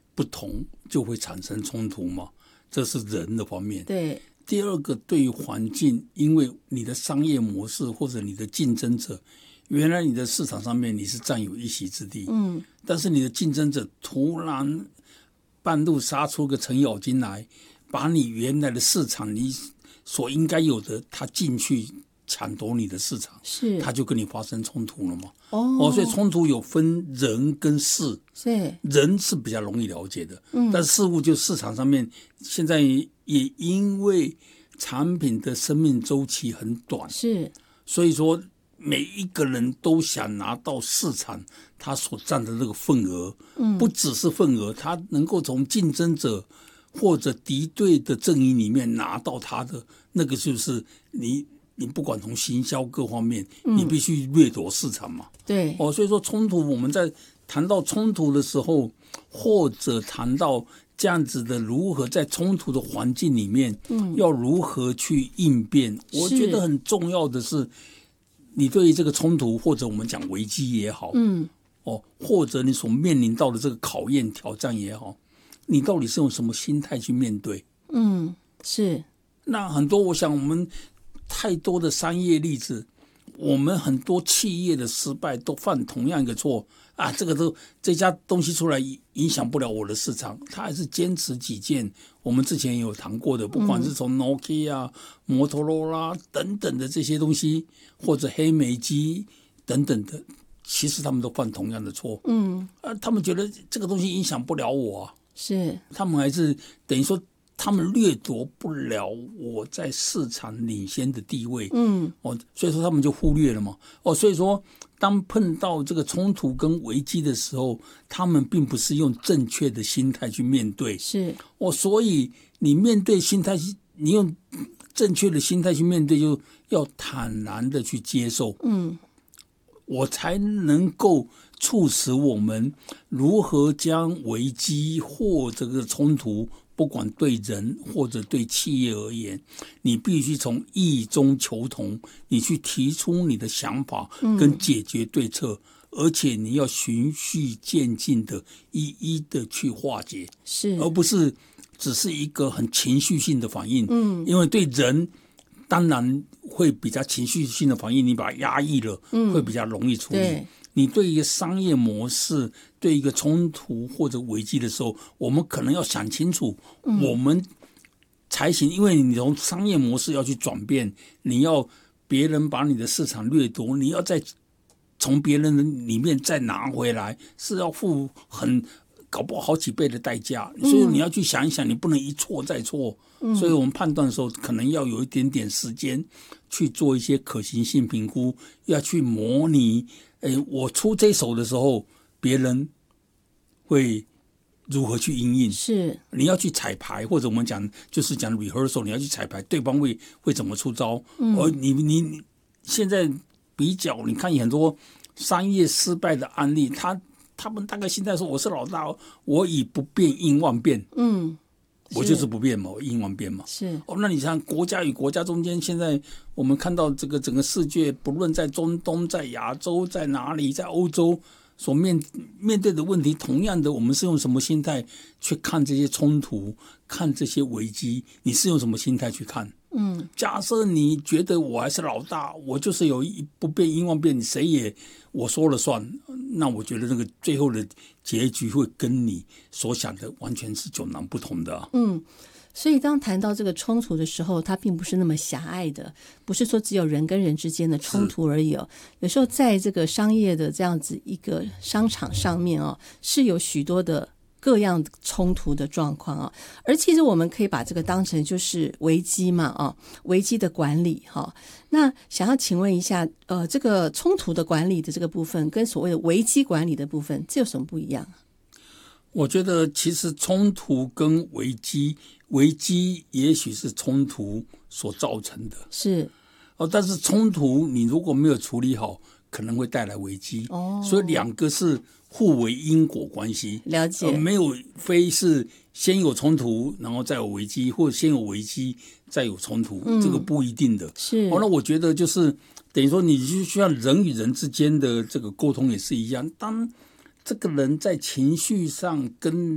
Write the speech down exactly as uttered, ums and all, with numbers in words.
不同就会产生冲突嘛，这是人的方面。 对。 第二个，对于环境，因为你的商业模式或者你的竞争者，原来你的市场上面你是占有一席之地，嗯，但是你的竞争者突然半路杀出个程咬金来，把你原来的市场你所应该有的，他进去抢夺你的市场， 是， 他就跟你发生冲突了嘛。 哦， 哦，所以冲突有分人跟事， 对， 人是比较容易了解的，嗯，但事物就市场上面现在也因为产品的生命周期很短， 是， 所以说每一个人都想拿到市场他所占的那个份额，嗯，不只是份额，他能够从竞争者或者敌对的阵营里面拿到他的那个，就是你你不管从行销各方面，嗯，你必须掠夺市场嘛。 对， 哦，所以说冲突，我们在谈到冲突的时候，或者谈到这样子的如何在冲突的环境里面，嗯，要如何去应变，我觉得很重要的是，你对于这个冲突或者我们讲危机也好，嗯，哦，或者你所面临到的这个考验挑战也好，你到底是用什么心态去面对？ 嗯，是。 那很多，我想我们太多的商业例子，我们很多企业的失败都犯同样一个错啊，这个都这家东西出来影响不了我的市场，他还是坚持己见。我们之前也有谈过的，不管是从 Nokia、摩托罗拉等等的这些东西，或者黑莓机等等的，其实他们都犯同样的错。嗯，啊，他们觉得这个东西影响不了我啊， 是他们还是等于说。他们掠夺不了我在市场领先的地位，嗯，哦，所以说他们就忽略了嘛，哦，所以说当碰到这个冲突跟危机的时候，他们并不是用正确的心态去面对， 是， 哦，所以你面对心态，你用正确的心态去面对，就要坦然的去接受，嗯，我才能够促使我们如何将危机或这个冲突。不管对人或者对企业而言，你必须从异中求同，你去提出你的想法跟解决对策，嗯，而且你要循序渐进的一一的去化解， 是， 而不是只是一个很情绪性的反应。嗯，因为对人当然会比较情绪性的反应，你把它压抑了，嗯，会比较容易处理。对，你对一个商业模式、对一个冲突或者危机的时候，我们可能要想清楚，我们才行。因为你从商业模式要去转变，你要别人把你的市场掠夺，你要再从别人里面再拿回来，是要付很搞不好好几倍的代价。所以你要去想一想，你不能一错再错。所以我们判断的时候，可能要有一点点时间去做一些可行性评估，要去模拟。哎，我出这手的时候，别人会如何去因应？ 是你要去彩排，或者我们讲就是讲 rehearsal， 你要去彩排，对方会会怎么出招？嗯，而你你你现在比较，你看很多商业失败的案例，他他们大概心态说：我是老大，我以不变应万变。嗯。我就是不变嘛，我应万变嘛。 是哦，那你像国家与国家中间，现在我们看到这个整个世界，不论在中东、在亚洲、在哪里，在欧洲所面面对的问题，同样的，我们是用什么心态去看这些冲突，看这些危机？你是用什么心态去看？嗯，假设你觉得我还是老大，我就是有一不变应万变，谁也我说了算，那我觉得那个最后的结局会跟你所想的完全是迥然不同的啊。 嗯，所以当谈到这个冲突的时候，它并不是那么狭隘的，不是说只有人跟人之间的冲突而已哦。有时候在这个商业的这样子一个商场上面哦，是有许多的各样冲突的状况啊，而其实我们可以把这个当成就是危机嘛，啊，危机的管理哈。那想要请问一下，呃，这个冲突的管理的这个部分，跟所谓的危机管理的部分，这有什么不一样？ 我觉得其实冲突跟危机，危机也许是冲突所造成的， 是哦，但是冲突你如果没有处理好，可能会带来危机。哦，所以两个是互为因果关系。 了解， 呃、没有非是先有冲突，然后再有危机，或者先有危机再有冲突，嗯，这个不一定的。 是， 哦，那我觉得就是等于说，你就需要人与人之间的这个沟通也是一样。当这个人在情绪上跟